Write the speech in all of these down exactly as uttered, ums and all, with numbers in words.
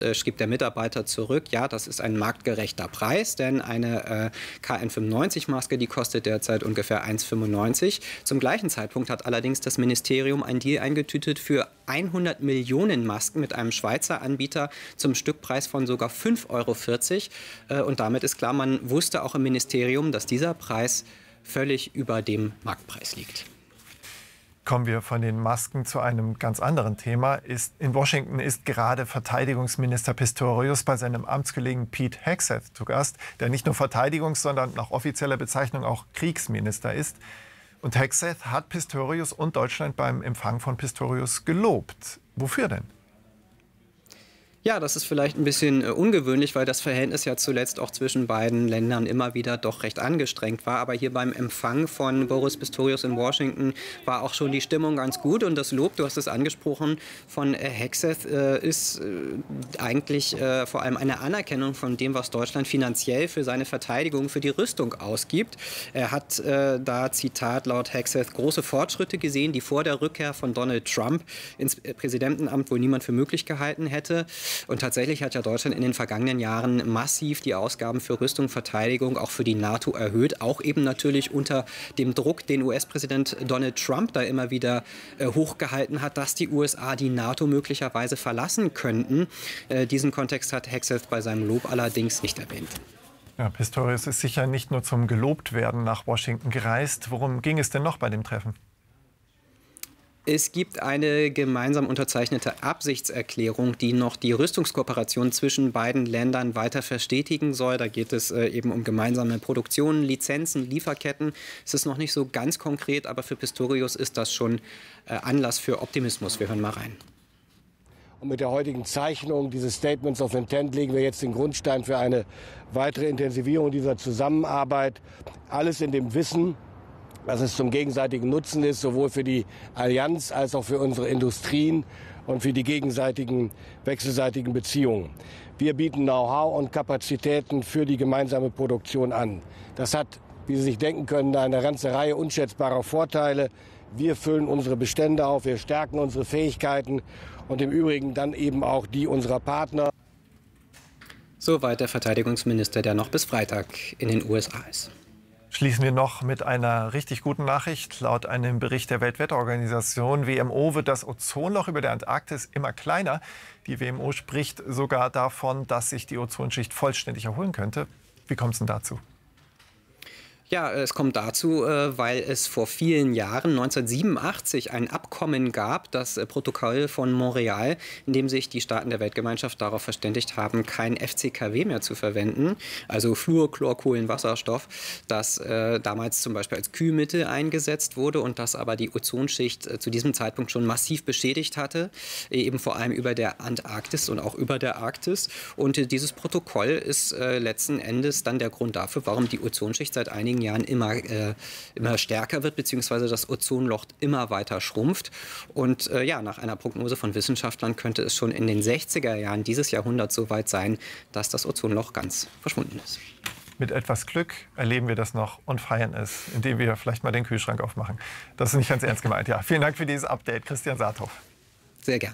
schrieb der Mitarbeiter zurück, ja, das ist ein marktgerechter Preis, denn eine äh, K N fünfundneunzig Maske, die kostet derzeit ungefähr eins Komma fünfundneunzig. Zum gleichen Zeitpunkt hat allerdings das Ministerium einen Deal eingetütet für hundert Millionen Masken mit einem Schweizer Anbieter zum Stückpreis von sogar fünf Euro vierzig. Äh, und damit ist klar, man wusste auch im Ministerium, dass dieser Preis völlig über dem Marktpreis liegt. Kommen wir von den Masken zu einem ganz anderen Thema. Ist, in Washington ist gerade Verteidigungsminister Pistorius bei seinem Amtskollegen Pete Hegseth zu Gast, der nicht nur Verteidigungs-, sondern nach offizieller Bezeichnung auch Kriegsminister ist. Und Hegseth hat Pistorius und Deutschland beim Empfang von Pistorius gelobt. Wofür denn? Ja, das ist vielleicht ein bisschen äh, ungewöhnlich, weil das Verhältnis ja zuletzt auch zwischen beiden Ländern immer wieder doch recht angestrengt war. Aber hier beim Empfang von Boris Pistorius in Washington war auch schon die Stimmung ganz gut. Und das Lob, du hast es angesprochen, von äh, Hegseth äh, ist äh, eigentlich äh, vor allem eine Anerkennung von dem, was Deutschland finanziell für seine Verteidigung, für die Rüstung ausgibt. Er hat äh, da, Zitat laut Hegseth, große Fortschritte gesehen, die vor der Rückkehr von Donald Trump ins Präsidentenamt wohl niemand für möglich gehalten hätte. Und tatsächlich hat ja Deutschland in den vergangenen Jahren massiv die Ausgaben für Rüstung, Verteidigung, auch für die NATO erhöht. Auch eben natürlich unter dem Druck, den U S-Präsident Donald Trump da immer wieder äh, hochgehalten hat, dass die U S A die NATO möglicherweise verlassen könnten. Äh, diesen Kontext hat Hegseth bei seinem Lob allerdings nicht erwähnt. Ja, Pistorius ist sicher nicht nur zum Gelobtwerden nach Washington gereist. Worum ging es denn noch bei dem Treffen? Es gibt eine gemeinsam unterzeichnete Absichtserklärung, die noch die Rüstungskooperation zwischen beiden Ländern weiter verstetigen soll. Da geht es äh, eben um gemeinsame Produktionen, Lizenzen, Lieferketten. Es ist noch nicht so ganz konkret, aber für Pistorius ist das schon äh, Anlass für Optimismus. Wir hören mal rein. Und mit der heutigen Zeichnung dieses Statements of Intent legen wir jetzt den Grundstein für eine weitere Intensivierung dieser Zusammenarbeit. Alles in dem Wissen, dass es zum gegenseitigen Nutzen ist, sowohl für die Allianz als auch für unsere Industrien und für die gegenseitigen wechselseitigen Beziehungen. Wir bieten Know-how und Kapazitäten für die gemeinsame Produktion an. Das hat, wie Sie sich denken können, eine ganze Reihe unschätzbarer Vorteile. Wir füllen unsere Bestände auf, wir stärken unsere Fähigkeiten und im Übrigen dann eben auch die unserer Partner. Soweit der Verteidigungsminister, der noch bis Freitag in den U S A ist. Schließen wir noch mit einer richtig guten Nachricht. Laut einem Bericht der Weltwetterorganisation W M O wird das Ozonloch über der Antarktis immer kleiner. Die W M O spricht sogar davon, dass sich die Ozonschicht vollständig erholen könnte. Wie kommt es denn dazu? Ja, es kommt dazu, weil es vor vielen Jahren, neunzehnhundertsiebenundachtzig, ein Abkommen gab, das Protokoll von Montreal, in dem sich die Staaten der Weltgemeinschaft darauf verständigt haben, kein F C K W mehr zu verwenden, also Fluor, Chlor, Kohlenwasserstoff, das äh, damals zum Beispiel als Kühlmittel eingesetzt wurde und das aber die Ozonschicht äh, zu diesem Zeitpunkt schon massiv beschädigt hatte, eben vor allem über der Antarktis und auch über der Arktis. Und äh, dieses Protokoll ist äh, letzten Endes dann der Grund dafür, warum die Ozonschicht seit einigen Jahren immer, äh, immer stärker wird, beziehungsweise das Ozonloch immer weiter schrumpft. Und äh, ja, nach einer Prognose von Wissenschaftlern könnte es schon in den sechziger Jahren dieses Jahrhunderts so weit sein, dass das Ozonloch ganz verschwunden ist. Mit etwas Glück erleben wir das noch und feiern es, indem wir vielleicht mal den Kühlschrank aufmachen. Das ist nicht ganz ernst gemeint. Ja, vielen Dank für dieses Update, Christian Saathoff. Sehr gern.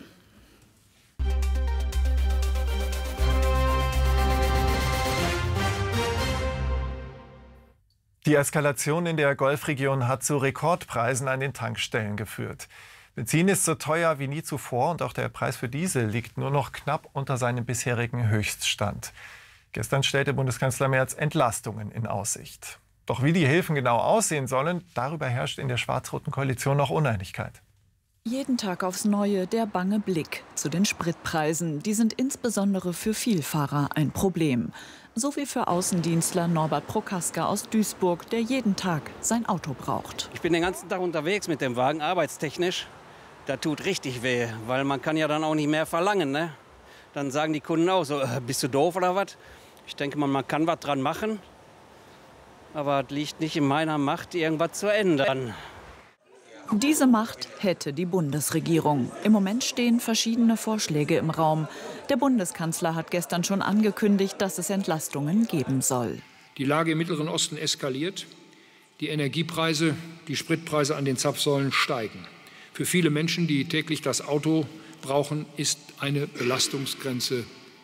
Die Eskalation in der Golfregion hat zu Rekordpreisen an den Tankstellen geführt. Benzin ist so teuer wie nie zuvor und auch der Preis für Diesel liegt nur noch knapp unter seinem bisherigen Höchststand. Gestern stellte Bundeskanzler Merz Entlastungen in Aussicht. Doch wie die Hilfen genau aussehen sollen, darüber herrscht in der schwarz-roten Koalition noch Uneinigkeit. Jeden Tag aufs Neue der bange Blick zu den Spritpreisen. Die sind insbesondere für Vielfahrer ein Problem. So wie für Außendienstler Norbert Prokaska aus Duisburg, der jeden Tag sein Auto braucht. Ich bin den ganzen Tag unterwegs mit dem Wagen, arbeitstechnisch. Das tut richtig weh, weil man kann ja dann auch nicht mehr verlangen, ne? Dann sagen die Kunden auch so, äh, bist du doof oder was? Ich denke mal, man kann was dran machen, aber es liegt nicht in meiner Macht, irgendwas zu ändern. Diese Macht hätte die Bundesregierung. Im Moment stehen verschiedene Vorschläge im Raum. Der Bundeskanzler hat gestern schon angekündigt, dass es Entlastungen geben soll. Die Lage im Mittleren Osten eskaliert. Die Energiepreise, die Spritpreise an den Zapfsäulen steigen. Für viele Menschen, die täglich das Auto brauchen, ist eine Belastungsgrenze